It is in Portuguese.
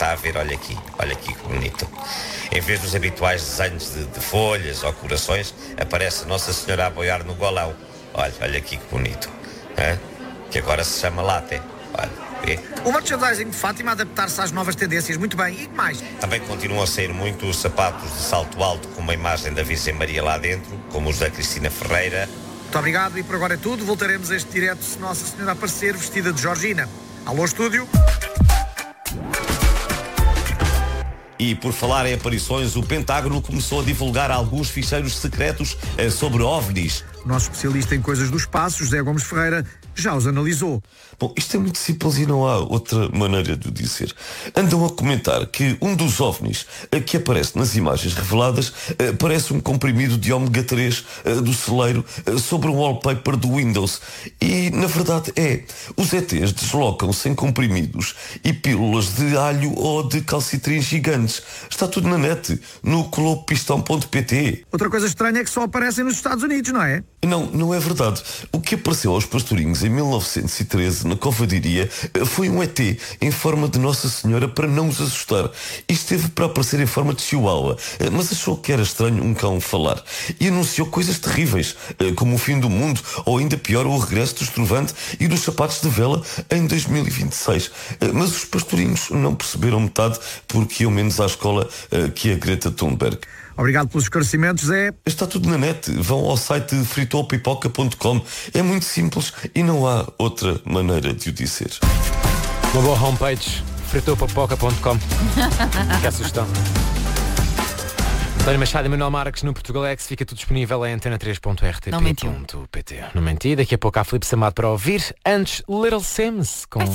está a ver, olha aqui que bonito. Em vez dos habituais desenhos de folhas ou corações, aparece Nossa Senhora a boiar no golão. Olha aqui que bonito. Que agora se chama latte. Olha, vê? O merchandising de Fátima a adaptar-se às novas tendências. Muito bem. E que mais? Também continuam a sair muito os sapatos de salto alto com uma imagem da Virgem Maria lá dentro, como os da Cristina Ferreira. Muito obrigado e por agora é tudo. Voltaremos a este direto se Nossa Senhora aparecer vestida de Georgina. Alô, estúdio. E por falar em aparições, o Pentágono começou a divulgar alguns ficheiros secretos sobre OVNIs. O nosso especialista em coisas do espaço, José Gomes Ferreira, já os analisou. Bom, isto é muito simples e não há outra maneira de o dizer. Andam a comentar que um dos OVNIs que aparece nas imagens reveladas parece um comprimido de ômega 3 do celeiro sobre um wallpaper do Windows. E, na verdade, os ETs deslocam-se em comprimidos e pílulas de alho ou de calcitrins gigantes. Está tudo na net, no colopistão.pt. Outra coisa estranha é que só aparecem nos Estados Unidos, não é? Não é verdade. O que apareceu aos pastorinhos em 1913 na Covadiria foi um ET em forma de Nossa Senhora para não os assustar. E esteve para aparecer em forma de chihuahua, mas achou que era estranho um cão falar. E anunciou coisas terríveis, como o fim do mundo, ou ainda pior, o regresso do estrovante e dos sapatos de vela em 2026. Mas os pastorinhos não perceberam metade porque iam menos à escola que a Greta Thunberg. Obrigado pelos esclarecimentos, Zé. Está tudo na net. Vão ao site fritopipoca.com. É muito simples e não há outra maneira de o dizer. Uma boa homepage, fritopipoca.com. Que sugestão. António Machado e Manuel Marques no Portugalex. Fica tudo disponível em antena3.rtp.pt. Não menti. Daqui a pouco há Filipe Samado para ouvir. Antes, Little Sims com